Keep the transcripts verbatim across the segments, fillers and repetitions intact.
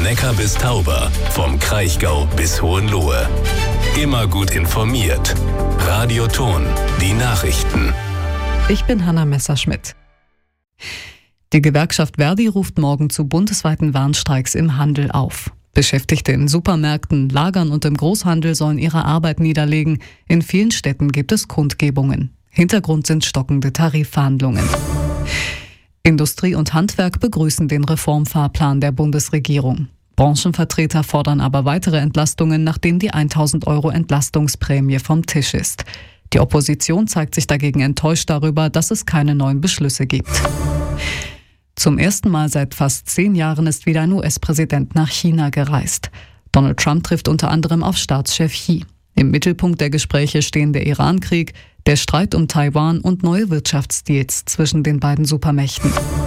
Neckar bis Tauber, vom Kraichgau bis Hohenlohe. Immer gut informiert. Radio Thon, die Nachrichten. Ich bin Hanna Messerschmidt. Die Gewerkschaft Verdi ruft morgen zu bundesweiten Warnstreiks im Handel auf. Beschäftigte in Supermärkten, Lagern und im Großhandel sollen ihre Arbeit niederlegen. In vielen Städten gibt es Kundgebungen. Hintergrund sind stockende Tarifverhandlungen. Industrie und Handwerk begrüßen den Reformfahrplan der Bundesregierung. Branchenvertreter fordern aber weitere Entlastungen, nachdem die tausend Euro Entlastungsprämie vom Tisch ist. Die Opposition zeigt sich dagegen enttäuscht darüber, dass es keine neuen Beschlüsse gibt. Zum ersten Mal seit fast zehn Jahren ist wieder ein U S-Präsident nach China gereist. Donald Trump trifft unter anderem auf Staatschef Xi. Im Mittelpunkt der Gespräche stehen der Iran-Krieg, der Streit um Taiwan und neue Wirtschaftsdeals zwischen den beiden Supermächten.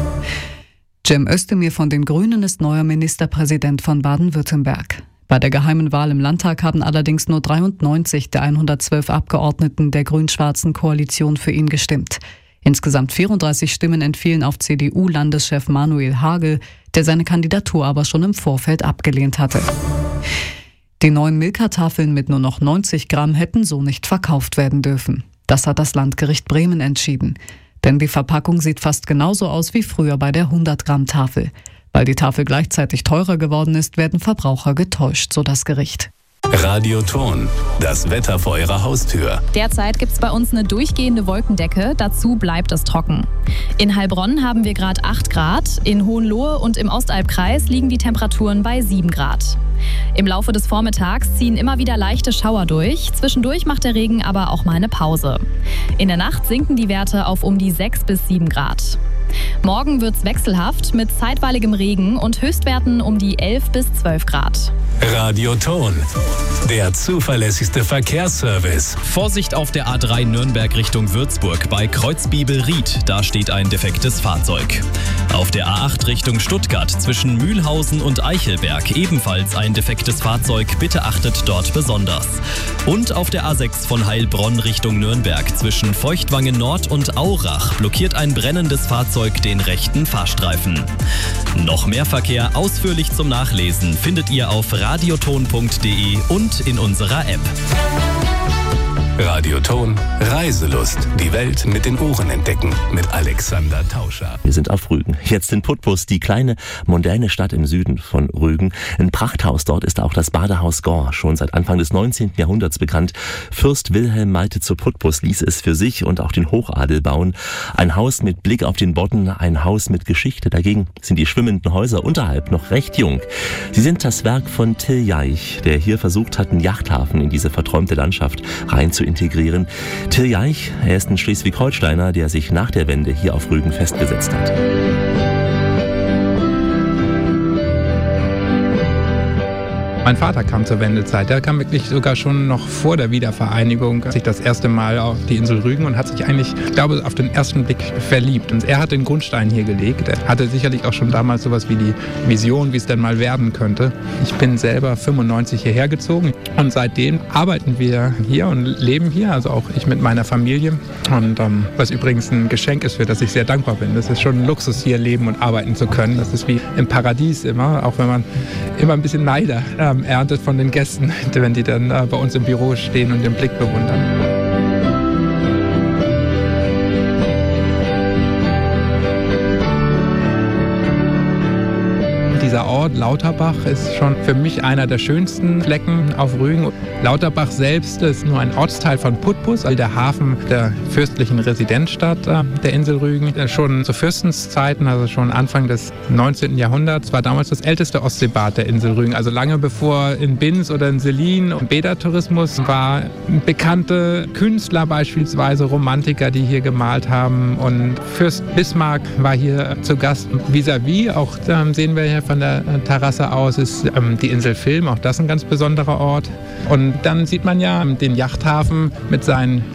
Cem Özdemir von den Grünen ist neuer Ministerpräsident von Baden-Württemberg. Bei der geheimen Wahl im Landtag haben allerdings nur dreiundneunzig der hundertzwölf Abgeordneten der grün-schwarzen Koalition für ihn gestimmt. Insgesamt vierunddreißig Stimmen entfielen auf C D U-Landeschef Manuel Hagel, der seine Kandidatur aber schon im Vorfeld abgelehnt hatte. Die neuen Milka-Tafeln mit nur noch neunzig Gramm hätten so nicht verkauft werden dürfen. Das hat das Landgericht Bremen entschieden. Denn die Verpackung sieht fast genauso aus wie früher bei der hundert Gramm Tafel. Weil die Tafel gleichzeitig teurer geworden ist, werden Verbraucher getäuscht, so das Gericht. Radio Thon, das Wetter vor Ihrer Haustür. Derzeit gibt es bei uns eine durchgehende Wolkendecke, dazu bleibt es trocken. In Heilbronn haben wir gerade acht Grad, in Hohenlohe und im Ostalbkreis liegen die Temperaturen bei sieben Grad. Im Laufe des Vormittags ziehen immer wieder leichte Schauer durch, zwischendurch macht der Regen aber auch mal eine Pause. In der Nacht sinken die Werte auf um die sechs bis sieben Grad. Morgen wird's wechselhaft mit zeitweiligem Regen und Höchstwerten um die elf bis zwölf Grad. Radio Thon, der zuverlässigste Verkehrsservice. Vorsicht auf der A drei Nürnberg Richtung Würzburg bei Kreuzbiebel-Ried, da steht ein defektes Fahrzeug. Auf der A acht Richtung Stuttgart zwischen Mühlhausen und Eichelberg ebenfalls ein defektes Fahrzeug, bitte achtet dort besonders. Und auf der A sechs von Heilbronn Richtung Nürnberg zwischen Feuchtwangen Nord und Aurach blockiert ein brennendes Fahrzeug den rechten Fahrstreifen. Noch mehr Verkehr ausführlich zum Nachlesen findet ihr auf radioton punkt de und in unserer App. Radio Thon, Reiselust. Die Welt mit den Ohren entdecken. Mit Alexander Tauscher. Wir sind auf Rügen. Jetzt in Putbus, die kleine, moderne Stadt im Süden von Rügen. Ein Prachthaus dort ist auch das Badehaus Gor, schon seit Anfang des neunzehnten Jahrhunderts bekannt. Fürst Wilhelm Malte zu Putbus ließ es für sich und auch den Hochadel bauen. Ein Haus mit Blick auf den Bodden, ein Haus mit Geschichte. Dagegen sind die schwimmenden Häuser unterhalb noch recht jung. Sie sind das Werk von Till Jaich, der hier versucht hat, einen Yachthafen in diese verträumte Landschaft rein zu integrieren. Till Jaich, er ist ein Schleswig-Holsteiner, der sich nach der Wende hier auf Rügen festgesetzt hat. Mein Vater kam zur Wendezeit. Der kam wirklich sogar schon noch vor der Wiedervereinigung sich das erste Mal auf die Insel Rügen und hat sich eigentlich, ich glaube, auf den ersten Blick verliebt. Und er hat den Grundstein hier gelegt. Er hatte sicherlich auch schon damals sowas wie die Vision, wie es denn mal werden könnte. Ich bin selber fünfundneunzig hierher gezogen und seitdem arbeiten wir hier und leben hier, also auch ich mit meiner Familie. Und ähm, was übrigens ein Geschenk ist, für das ich sehr dankbar bin. Das ist schon ein Luxus, hier leben und arbeiten zu können. Das ist wie im Paradies immer, auch wenn man immer ein bisschen Neider äh, erntet von den Gästen, wenn die dann äh, bei uns im Büro stehen und den Blick bewundern. Dieser Ort Lauterbach ist schon für mich einer der schönsten Flecken auf Rügen. Lauterbach selbst ist nur ein Ortsteil von Putbus, also der Hafen der fürstlichen Residenzstadt äh, der Insel Rügen. Schon zu Fürstenszeiten, also schon Anfang des neunzehnten Jahrhunderts, war damals das älteste Ostseebad der Insel Rügen. Also lange bevor in Binz oder in Selin Bädertourismus war, bekannte Künstler beispielsweise, Romantiker, die hier gemalt haben. Und Fürst Bismarck war hier zu Gast. Vis-à-vis, auch da sehen wir hier von der Terrasse aus, ist ähm, die Insel Vilm, auch das ein ganz besonderer Ort. Und dann sieht man ja den Yachthafen mit seinen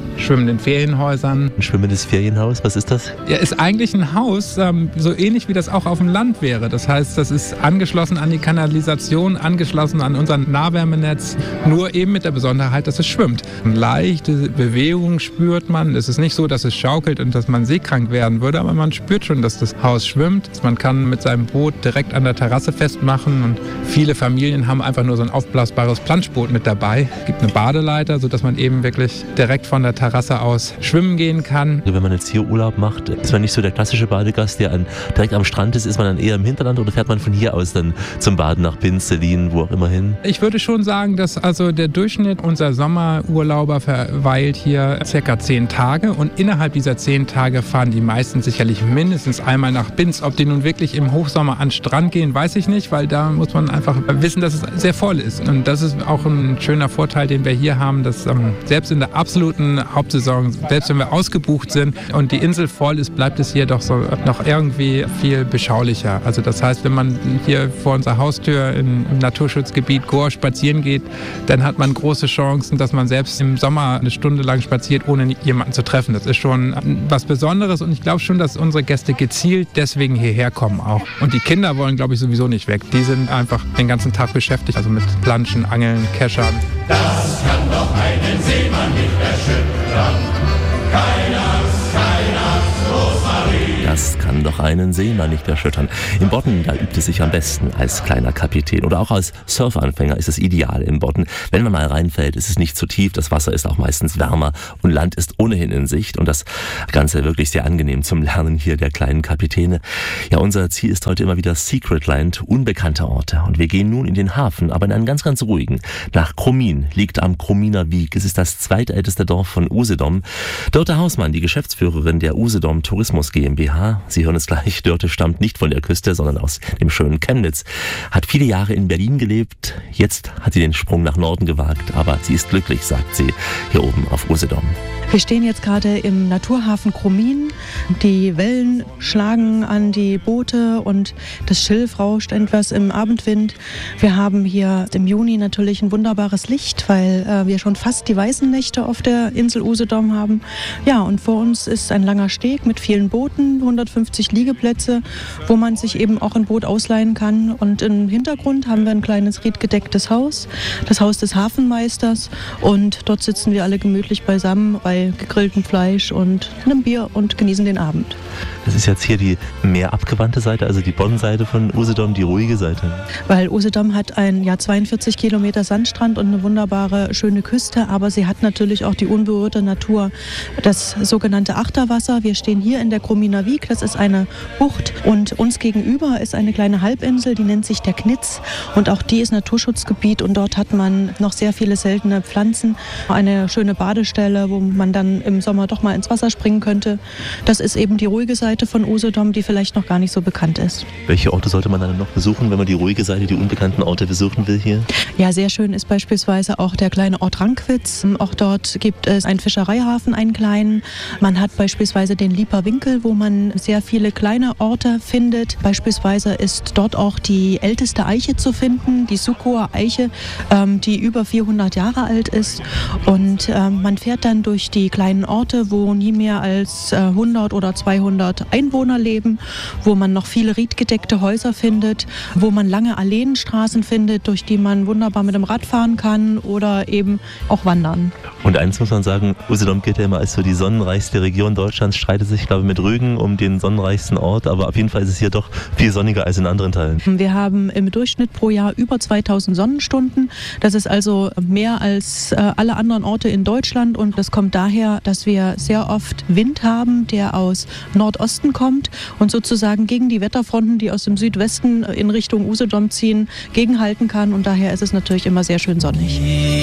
schwimmenden Ferienhäusern. Ein schwimmendes Ferienhaus, was ist das? Ja, ist eigentlich ein Haus, ähm, so ähnlich wie das auch auf dem Land wäre. Das heißt, das ist angeschlossen an die Kanalisation, angeschlossen an unser Nahwärmenetz, nur eben mit der Besonderheit, dass es schwimmt. Eine leichte Bewegung spürt man. Es ist nicht so, dass es schaukelt und dass man seekrank werden würde, aber man spürt schon, dass das Haus schwimmt. Man kann mit seinem Boot direkt an der Terrasse festmachen und viele Familien haben einfach nur so ein aufblasbares Planschboot mit dabei. Es gibt eine Badeleiter, sodass man eben wirklich direkt von der Terrasse aus schwimmen gehen kann. Wenn man jetzt hier Urlaub macht, ist man nicht so der klassische Badegast, der an, direkt am Strand ist. Ist man dann eher im Hinterland oder fährt man von hier aus dann zum Baden nach Binz, Selin, wo auch immer hin? Ich würde schon sagen, dass also der Durchschnitt unserer Sommerurlauber verweilt hier circa zehn Tage und innerhalb dieser zehn Tage fahren die meisten sicherlich mindestens einmal nach Binz. Ob die nun wirklich im Hochsommer an den Strand gehen, weiß ich nicht, weil da muss man einfach wissen, dass es sehr voll ist. Und das ist auch ein schöner Vorteil, den wir hier haben, dass ähm, selbst in der absoluten Hauptsaison, selbst wenn wir ausgebucht sind und die Insel voll ist, bleibt es hier doch so noch irgendwie viel beschaulicher. Also das heißt, wenn man hier vor unserer Haustür in, im Naturschutzgebiet Gohr spazieren geht, dann hat man große Chancen, dass man selbst im Sommer eine Stunde lang spaziert, ohne jemanden zu treffen. Das ist schon was Besonderes und ich glaube schon, dass unsere Gäste gezielt deswegen hierher kommen auch. Und die Kinder wollen, glaube ich, sowieso nicht weg. Die sind einfach den ganzen Tag beschäftigt, also mit Planschen, Angeln, Keschern. Das kann doch einen Seemann nicht erschüttern. Keine Angst, keine Angst, Rosmarie. Das kann doch einen Seemann nicht erschüttern. In Bodden, da übt es sich am besten als kleiner Kapitän. Oder auch als Surfanfänger ist es ideal in Bodden. Wenn man mal reinfällt, ist es nicht zu tief, das Wasser ist auch meistens wärmer und Land ist ohnehin in Sicht. Und das Ganze wirklich sehr angenehm zum Lernen hier der kleinen Kapitäne. Ja, unser Ziel ist heute immer wieder Secret Land, unbekannte Orte. Und wir gehen nun in den Hafen, aber in einen ganz, ganz ruhigen. Nach Kromin, liegt am Krominer Wiek. Es ist das zweitälteste Dorf von Usedom. Dörte Hausmann, die Geschäftsführerin der Usedom Tourismus GmbH. Sie hören es gleich, Dörte stammt nicht von der Küste, sondern aus dem schönen Chemnitz. Hat viele Jahre in Berlin gelebt. Jetzt hat sie den Sprung nach Norden gewagt. Aber sie ist glücklich, sagt sie, hier oben auf Usedom. Wir stehen jetzt gerade im Naturhafen Kromin. Die Wellen schlagen an die Boote und das Schilf rauscht etwas im Abendwind. Wir haben hier im Juni natürlich ein wunderbares Licht, weil äh, wir schon fast die weißen Nächte auf der Insel Usedom haben. Ja, und vor uns ist ein langer Steg mit vielen Booten, hundertfünfzig Liegeplätze, wo man sich eben auch ein Boot ausleihen kann. Und im Hintergrund haben wir ein kleines riedgedecktes Haus, das Haus des Hafenmeisters. Und dort sitzen wir alle gemütlich beisammen bei gegrilltem Fleisch und einem Bier und genießen den Abend. Das ist jetzt hier die mehr abgewandte Seite, also die Boddenseite von Usedom, die ruhige Seite. Weil Usedom hat einen ja, zweiundvierzig Kilometer Sandstrand und eine wunderbare, schöne Küste, aber sie hat natürlich auch die unberührte Natur, das sogenannte Achterwasser. Wir stehen hier in der Krominer Wiek, das ist eine Bucht und uns gegenüber ist eine kleine Halbinsel, die nennt sich der Knitz und auch die ist Naturschutzgebiet und dort hat man noch sehr viele seltene Pflanzen, eine schöne Badestelle, wo man dann im Sommer doch mal ins Wasser springen könnte. Das ist eben die ruhige Seite von Usedom, die vielleicht noch gar nicht so bekannt ist. Welche Orte sollte man dann noch besuchen, wenn man die ruhige Seite, die unbekannten Orte besuchen will hier? Ja, sehr schön ist beispielsweise auch der kleine Ort Rankwitz. Auch dort gibt es einen Fischereihafen, einen kleinen. Man hat beispielsweise den Lieper Winkel, wo man sehr viele kleine Orte findet. Beispielsweise ist dort auch die älteste Eiche zu finden, die Sukoer Eiche, ähm, die über vierhundert Jahre alt ist. Und ähm, man fährt dann durch die kleinen Orte, wo nie mehr als äh, hundert oder zweihundert Einwohner leben, wo man noch viele riedgedeckte Häuser findet, wo man lange Alleenstraßen findet, durch die man wunderbar mit dem Rad fahren kann oder eben auch wandern. Und eins muss man sagen, Usedom gilt ja immer als so die sonnenreichste Region Deutschlands, streitet sich, glaube ich, mit Rügen um den sonnenreichsten Ort, aber auf jeden Fall ist es hier doch viel sonniger als in anderen Teilen. Wir haben im Durchschnitt pro Jahr über zweitausend Sonnenstunden. Das ist also mehr als äh, alle anderen Orte in Deutschland und das kommt daher, dass wir sehr oft Wind haben, der aus Nordosten kommt und sozusagen gegen die Wetterfronten, die aus dem Südwesten in Richtung Usedom ziehen, gegenhalten kann und daher ist es natürlich immer sehr schön sonnig.